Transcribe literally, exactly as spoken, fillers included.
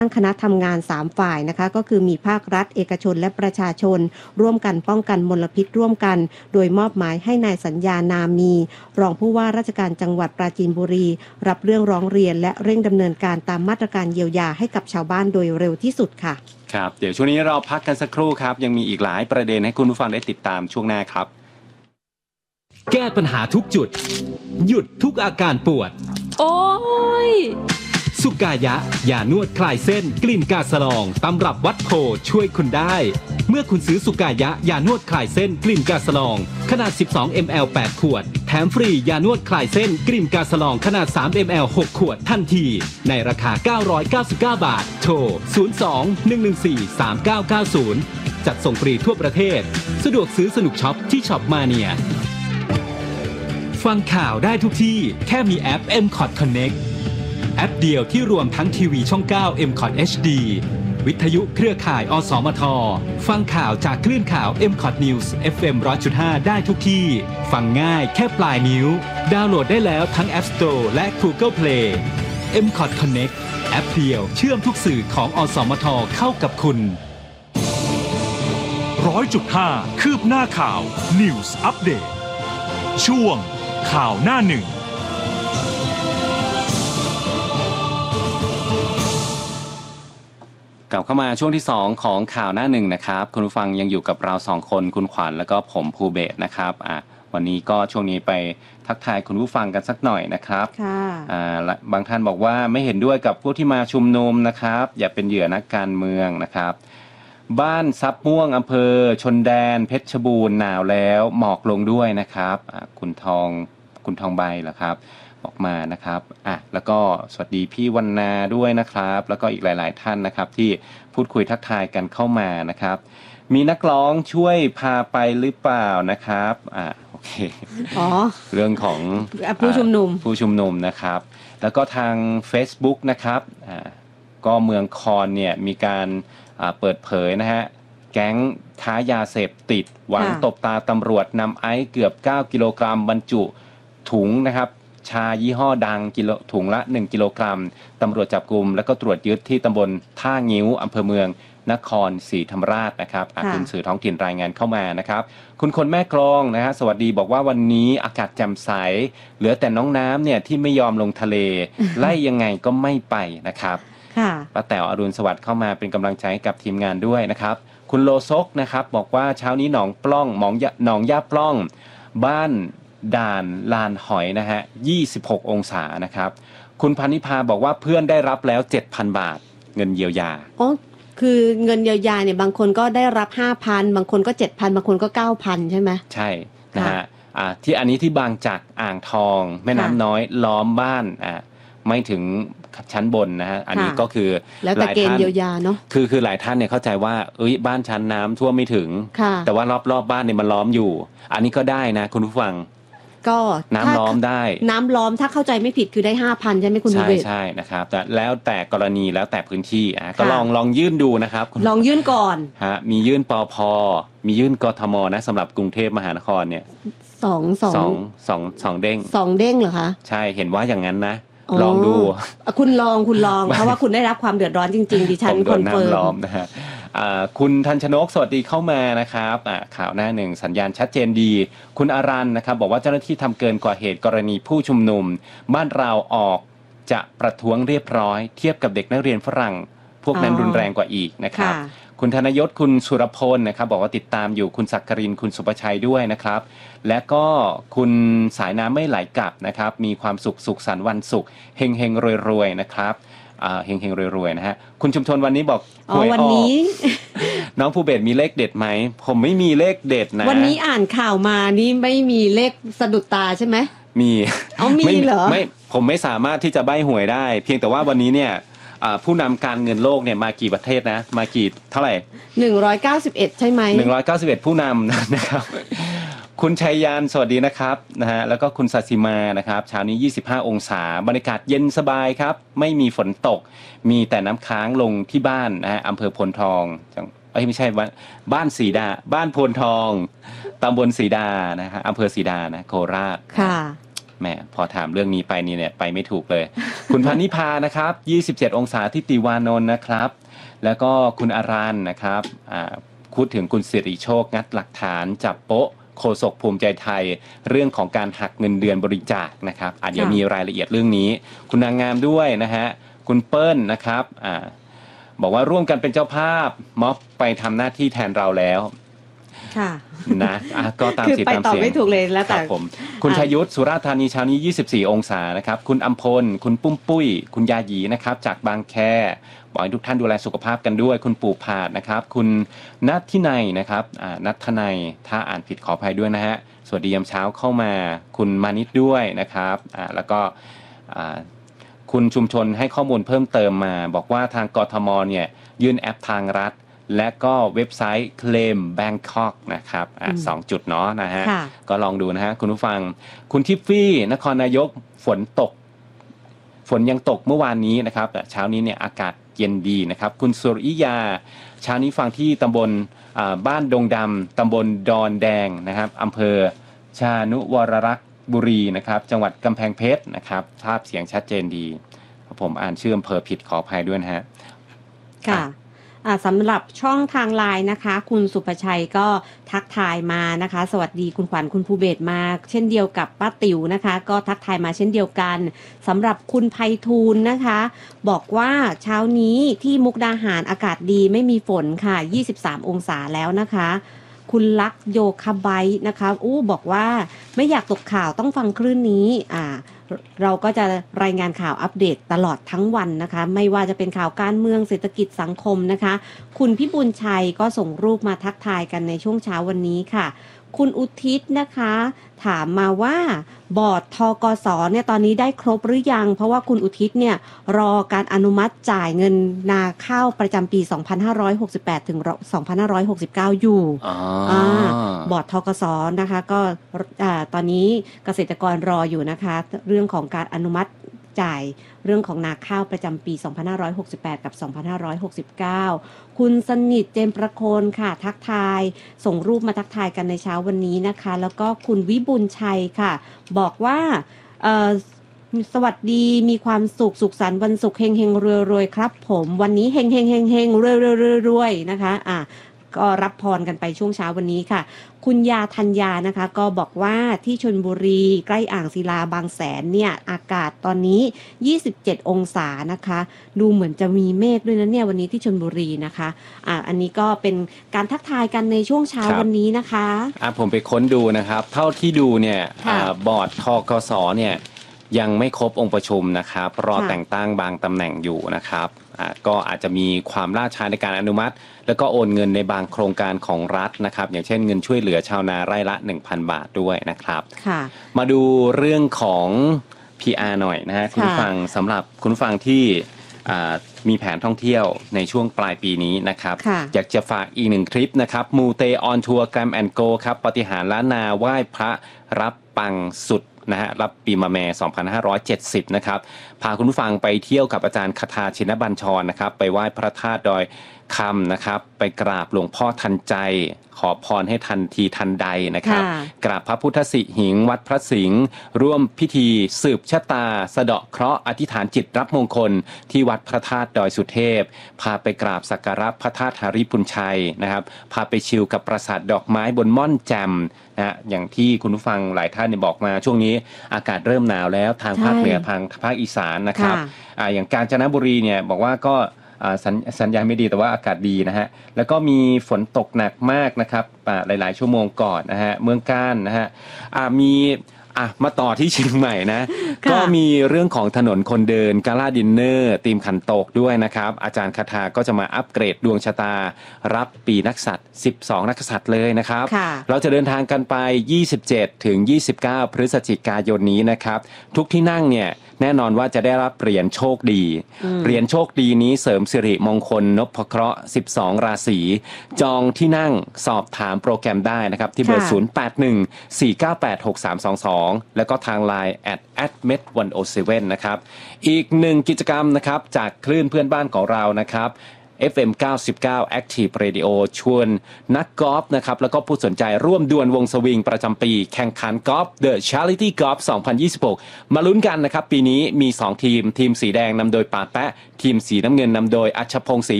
ตั้งคณะทำงานสามฝ่ายนะคะก็คือมีภาครัฐเอกชนและประชาชนร่วมกันป้องกันมลพิษร่วมกันโดยมอบหมายให้นายสัญญานามีรองผู้ว่าราชการจังหวัดปราจีนบุรีรับเรื่องร้องเรียนและเร่งดำเนินการตามมาตรการเยียวยาให้กับชาวบ้านโดยเร็วที่สุดค่ะครับเดี๋ยวช่วงนี้เราพักกันสักครู่ครับยังมีอีกหลายประเด็นให้คุณผู้ฟังได้ติดตามช่วงหน้าครับแก้ปัญหาทุกจุดหยุดทุกอาการปวดโอ้ยสุกายะยานวดคลายเส้นกลิ่นกาสลองตำรับวัดโพช่วยคุณได้เมื่อคุณซื้อสุกายะยานวดคลายเส้นกลิ่นกาสลองขนาดสิบสองมิลลิลิตร แปดขวดแถมฟรียานวดคลายเส้นกลิ่นกาสลองขนาดสามมิลลิลิตร หกขวดทันทีในราคาเก้าร้อยเก้าสิบเก้าบาทโทรศูนย์ สอง หนึ่ง หนึ่ง สี่ สาม เก้า เก้า ศูนย์จัดส่งฟรีทั่วประเทศสะดวกซื้อสนุกช็อปที่ช็อปมาเนียฟังข่าวได้ทุกที่แค่มีแอป เอ็ม คอท Connect แอปเดียวที่รวมทั้งทีวีช่อง เก้า เอ็ม คอท เอช ดี วิทยุเครือข่าย อสมท ฟังข่าวจากคลื่นข่าว เอ็ม คอท News เอฟ เอ็ม หนึ่งร้อยจุดห้า ได้ทุกที่ฟังง่ายแค่ปลายนิ้วดาวน์โหลดได้แล้วทั้ง App Store และ Google Play เอ็ม คอท Connect แอปเดียวเชื่อมทุกสื่อของ อสมท เข้ากับคุณหนึ่งร้อยจุดห้า คืบหน้าข่าว News Update ช่วงข่าวหน้าหนึ่งกลับเข้ามาช่วงที่สองของข่าวหน้าหนึ่งนะครับคุณผู้ฟังยังอยู่กับเราสองคนคุณขวัญแล้วก็ผมภูเบศนะครับอ่ะวันนี้ก็ช่วงนี้ไปทักทายคุณผู้ฟังกันสักหน่อยนะครับค่ะอ่าบางท่านบอกว่าไม่เห็นด้วยกับผู้ที่มาชุมนุมนะครับอย่าเป็นเหยื่อนักการเมืองนะครับบ้านซับม่วงอำเภอชนแดนเพชรบูรณ์หนาวแล้วหมอกลงด้วยนะครับคุณทองคุณทองใบเหรอครับออกมานะครับอ่ะแล้วก็สวัสดีพี่วรรณาด้วยนะครับแล้วก็อีกหลายๆท่านนะครับที่พูดคุยทักทายกันเข้ามานะครับมีนักร้องช่วยพาไปหรือเปล่านะครับอ่ะโอเคอ๋อเรื่องของผู้ชุมนุมผู้ชุมนุมนะครับแล้วก็ทาง Facebook นะครับอ่าก็เมืองคอนเนี่ยมีการเปิดเผยนะฮะแก๊งค้ายาเสพติดหวังตบตาตำรวจนำไอซ์เกือบเก้ากิโลกรัมบรรจุถุงนะครับชายี่ห้อดังกิโลถุงละหนึ่งกิโลกรัมตำรวจจับกุมแล้วก็ตรวจยึดที่ตำบลท่างิ้วอำเภอเมืองนครศรีธรรมราชนะครับคุณสื่อท้องถิ่นรายงานเข้ามานะครับคุณคนแม่กลองนะฮะสวัสดีบอกว่าวันนี้อากาศแจ่มใสเหลือแต่น้องน้ำเนี่ยที่ไม่ยอมลงทะเล ไล่ยังไงก็ไม่ไปนะครับป้าแต๋วอรุณสวัสดิ์เข้ามาเป็นกำลังใจให้กับทีมงานด้วยนะครับคุณโลซกนะครับบอกว่าเช้านี้หนองปล้องหนองหนองย่าปล้องบ้านด่านลานหอยนะฮะยี่สิบหกองศานะครับคุณพานิพาบอกว่าเพื่อนได้รับแล้ว เจ็ดพัน บาทเงินเยียวยาอ๋อคือเงินเยียวยาเนี่ยบางคนก็ได้รับ ห้าพัน บางคนก็ เจ็ดพัน บางคนก็ เก้าพัน ใช่ไหมใช่นะฮะอ่าที่อันนี้ที่บางจากอ่างทองแม่น้ำน้อยล้อมบ้านอ่าไม่ถึงชั้นบนนะฮะอันนี้ก็คือแล้วแต่เกณฑ์เยียวยาเนาะคือคือหลายท่านเนี่ยเข้าใจว่าเอ้ยบ้านชั้นน้ำท่วมไม่ถึงแต่ว่ารอบรอบบ้านเนี่ยมันล้อมอยู่อันนี้ก็ได้นะคุณผู้ฟังก็น้ำล้อมได้น้ำล้อมถ้าเข้าใจไม่ผิดคือได้ ห้าพัน ใช่ไหมคุณวิเวศใช่ใช่นะครับแต่แล้วแต่กรณีแล้วแต่พื้นที่อ่ะก็ลองลองยื่นดูนะครับลองยื่นก่อนฮะมียื่นปภมียื่นกทมนะสำหรับกรุงเทพมหานครเนี่ยสองสองสองสองเด้งสองเด้งเหรอคะใช่เห็นว่าอย่างนั้นนะลองดูคุณลองคุณลองเพราะว่าคุณได้รับความเดือดร้อนจริงๆดิฉันคอนเฟิร์มล้อมนะฮะคุณทันชนกสวัสดีเข้ามานะครับข่าวหน้าหนึ่งสัญญาณชัดเจนดีคุณอารันนะครับบอกว่าเจ้าหน้าที่ทำเกินกว่าเหตุกรณีผู้ชุมนุมบ้านเราออกจะประท้วงเรียบร้อยเทียบกับเด็กนักเรียนฝรั่งพวกนั้นรุนแรงกว่าอีกนะครับคุณธนยศคุณสุรพลนะครับบอกว่าติดตามอยู่คุณศักรินคุณสุประชัยด้วยนะครับและก็คุณสายน้ำไม่ไหลกลับนะครับมีความสุขสุขสันต์วันศุกร์เฮงเฮงรวยรวยนะครับเฮงเฮงรวยๆนะฮะคุณชุมชนวันนี้บอกหวยออกวันนี้น้องภูเบศมีเลขเด็ดไหมผมไม่มีเลขเด็ดนะวันนี้อ่านข่าวมานี่ไม่มีเลขสะดุดตาใช่ไหมมีเอามีเหรอไม่ผมไม่สามารถที่จะใบ้หวยได้เพียงแต่ว่าวันนี้เนี่ยผู้นำการเงินโลกเนี่ยมากี่ประเทศนะมากี่เท่าไหร่หนึ่งร้อยเก้าสิบเอ็ดใช่ไหมหนึ่งร้อยเก้าสิบเอ็ดผู้นำนะครับคุณชัยยานสวัสดีนะครับนะฮะแล้วก็คุณศศิมานะครับเช้านี้ยี่สิบห้าองศาบรรยากาศเย็นสบายครับไม่มีฝนตกมีแต่น้ำค้างลงที่บ้านนะฮะอำเภอพลทองจังเอ้ยไม่ใช่บ้านศรีดาบ้านพลทองตำบลศรีดานะฮะอำเภอศรีดานะโคราชค่ะแหมพอถามเรื่องนี้ไปนี่เนี่ยไปไม่ถูกเลย คุณพันนิพานะครับยี่สิบเจ็ดองศาที่ติวานนท์นะครับแล้วก็คุณอารันนะครับพูดถึงคุณสิริโชคงัดหลักฐานจับโป๊ะโฆษกภูมิใจไทยเรื่องของการหักเงินเดือนบริจาคนะครับอาจจะมีรายละเอียดเรื่องนี้คุณนางงามด้วยนะฮะคุณเปิ้ลนะครับอ่าบอกว่าร่วมกันเป็นเจ้าภาพม็อบไปทำหน้าที่แทนเราแล้วค่ะนะก็ตามสิทธิ์ตามเสียงไม่ถูกเลยแล้วแต่ผมคุณชยุทธสุราษฎร์ธานีเช้านี้ยี่สิบสี่องศานะครับคุณอัมพลคุณปุ้มปุ้ยคุณยาหยีนะครับจากบางแคบอกให้ทุกท่านดูแลสุขภาพกันด้วยคุณปู่ผาดนะครับคุณนัททินัยนะครับนัททนัยถ้าอ่านผิดขออภัยด้วยนะฮะสวัสดียามเช้าเข้ามาคุณมานิดด้วยนะครับแล้วก็คุณชุมชนให้ข้อมูลเพิ่มเติมมาบอกว่าทางกทมเนี่ยยื่นแอปทางรัฐและก็เว็บไซต์ Claim Bangkok นะครับอ่ะสองจุดเนาะนะฮะก็ลองดูนะฮะคุณผู้ฟังคุณทิฟฟี่นครนายกฝนตกฝนยังตกเมื่อวานนี้นะครับแต่เช้านี้เนี่ยอากาศเย็นดีนะครับคุณสุริยาเช้านี้ฟังที่ตำบลบ้านดงดำตำบลดอนแดงนะครับอำเภอชานุวรรักษ์บุรีนะครับจังหวัดกำแพงเพชรนะครับภาพเสียงชัดเจนดีผมอ่านชื่ออำเภอผิดขออภัยด้วยนะฮะค่ะสำหรับช่องทางไลน์นะคะคุณสุภชัยก็ทักทายมานะคะสวัสดีคุณขวัญคุณภูเบศมาเช่นเดียวกับป้าติ๋วนะคะก็ทักทายมาเช่นเดียวกันสำหรับคุณไพฑูรย์นะคะบอกว่าเช้านี้ที่มุกดาหารอากาศดีไม่มีฝนค่ะยี่สิบสามองศาแล้วนะคะคุณลักโยคาไบนะคะอู้บอกว่าไม่อยากตกข่าวต้องฟังคลื่นนี้อ่าเราก็จะรายงานข่าวอัปเดตตลอดทั้งวันนะคะไม่ว่าจะเป็นข่าวการเมืองเศรษฐกิจสังคมนะคะคุณพิบูลชัยก็ส่งรูปมาทักทายกันในช่วงเช้าวันนี้ค่ะคุณอุทิศนะคะถามมาว่าบอร์ดทกสเนี่ยตอนนี้ได้ครบหรือยังเพราะว่าคุณอุทิศเนี่ยรอการอนุมัติจ่ายเงินนาข้าวประจำปีสองพันห้าร้อยหกสิบแปดถึงสองพันห้าร้อยหกสิบเก้าอยู่อ่าบอร์ดทกสนะคะก็อ่าตอนนี้เกษตรกรรออยู่นะคะเรื่องของการอนุมัติจ่ายเรื่องของนาข้าวประจำปีสองพันห้าร้อยหกสิบแปดกับสองพันห้าร้อยหกสิบเก้าคุณสนิทเจมประโคนค่ะทักทายส่งรูปมาทักทายกันในเช้าวันนี้นะคะแล้วก็คุณวิบุญชัยค่ะบอกว่าเอ่อสวัสดีมีความสุขสุขสันต์วันศุกร์เฮงเฮงรวยรวยครับผมวันนี้เฮงเฮงเฮงเฮงรวยรวยรวยรวยนะคะอ่ะก็รับพรกันไปช่วงเช้าวันนี้ค่ะคุณยาธัญญานะคะก็บอกว่าที่ชลบุรีใกล้อ่างศิลาบางแสนเนี่ยอากาศตอนนี้ยี่สิบเจ็ดองศานะคะดูเหมือนจะมีเมฆด้วยนะเนี่ยวันนี้ที่ชลบุรีนะคะอ่าอันนี้ก็เป็นการทักทายกันในช่วงเช้าวันนี้นะคะอ่ะผมไปค้นดูนะครับเท่าที่ดูเนี่ยบอร์ดทกสเนี่ยยังไม่ครบองค์ประชุมนะครับรอแต่งตั้งบางตำแหน่งอยู่นะครับก็อาจจะมีความล่าช้าในการอนุมัติแล้วก็โอนเงินในบางโครงการของรัฐนะครับอย่างเช่นเงินช่วยเหลือชาวนาไร่ละ หนึ่งพัน บาทด้วยนะครับมาดูเรื่องของ พี อาร์ หน่อยนะฮะคุณฟังสำหรับคุณฟังที่มีแผนท่องเที่ยวในช่วงปลายปีนี้นะครับอยากจะฝากอีกหนึ่งคลิปนะครับมูเตออนทัวร์แกรมแอนด์โกครับปาฏิหาริย์ล้านนาไหว้พระรับปังสุดนะฮะรับปีมะแม่สองพันห้าร้อยเจ็ดสิบนะครับพาคุณผู้ฟังไปเที่ยวกับอาจารย์คทาชินบัญชรนะครับไปไหว้พระธาตุดอยคำนะครับไปกราบหลวงพ่อทันใจขอพรให้ทันทีทันใดนะครับกราบพระพุทธสิหิงค์วัดพระสิงห์ร่วมพิธีสืบชะตาสะเดาะเคราะห์อธิษฐานจิตรับมงคลที่วัดพระธาตุดอยสุเทพพาไปกราบสักการะพระธาตุหริพุนชัยนะครับพาไปชิลกับปราสาทดอกไม้บนม่อนแจ่มนะอย่างที่คุณผู้ฟังหลายท่านบอกมาช่วงนี้อากาศเริ่มหนาวแล้วทางภาคเหนือทางภาคอีสานนะครับอ่าอย่างกาญจนบุรีเนี่ยบอกว่าก็สัญ, สัญญาณไม่ดีแต่ว่าอากาศดีนะฮะแล้วก็มีฝนตกหนักมากนะครับหลายๆชั่วโมงก่อนนะฮะเมืองกาญนะฮะมีอ่ะมาต่อที่เชียงใหม่นะก็มีเรื่องของถนนคนเดินกาลาดินเนอร์ธีมขันโตกด้วยนะครับอาจารย์คทาก็จะมาอัปเกรดดวงชะตารับปีนักษัตริย์สิบสองนักษัตริย์เลยนะครับเราจะเดินทางกันไปยี่สิบเจ็ดถึงยี่สิบเก้าพฤศจิกายนนี้นะครับทุกที่นั่งเนี่ยแน่นอนว่าจะได้รับเหรียญโชคดีเหรียญโชคดีนี้เสริมสิริมงคลนพเคราะห์สิบสองราศีจองที่นั่งสอบถามโปรแกรมได้นะครับที่เบอร์ศูนย์ แปด หนึ่ง สี่ เก้า แปด หก สาม สอง สองแล้วก็ทาง ไลน์ แอท แอท เมด หนึ่งศูนย์เจ็ด นะครับอีกหนึ่งกิจกรรมนะครับจากคลื่นเพื่อนบ้านของเรานะครับเอฟ เอ็ม เก้าสิบเก้า Active Radio ชวนนักกอล์ฟนะครับแล้วก็ผู้สนใจร่วมดวลวงสวิงประจำปีแข่งขันกอล์ฟ The Charity Golf สองพันยี่สิบหกมาลุ้นกันนะครับปีนี้มีสองทีมทีมสีแดงนำโดยปาแปะทีมสีน้ำเงินนำโดยอัชพงศ์ศรี